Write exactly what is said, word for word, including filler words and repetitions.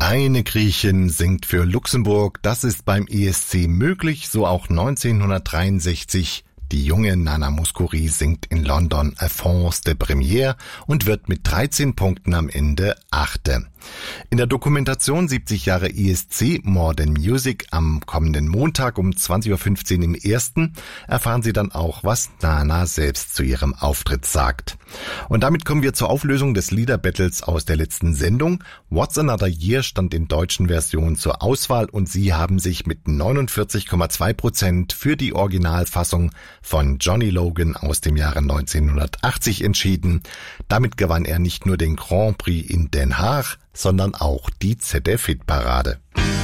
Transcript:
Eine Griechin singt für Luxemburg, das ist beim E S C möglich, so auch neunzehnhundertdreiundsechzig. Die junge Nana Mouskouri singt in London Alphonse de Première und wird mit dreizehn Punkten am Ende Achte. In der Dokumentation siebzig Jahre E S C More Music am kommenden Montag um zwanzig Uhr fünfzehn im Ersten erfahren Sie dann auch, was Nana selbst zu ihrem Auftritt sagt. Und damit kommen wir zur Auflösung des Liederbattles aus der letzten Sendung. What's Another Year stand in deutschen Version zur Auswahl und Sie haben sich mit neunundvierzig Komma zwei Prozent für die Originalfassung von Johnny Logan aus dem Jahre neunzehnhundertachtzig entschieden. Damit gewann er nicht nur den Grand Prix in Den Haag, sondern auch die Z D F-Hitparade.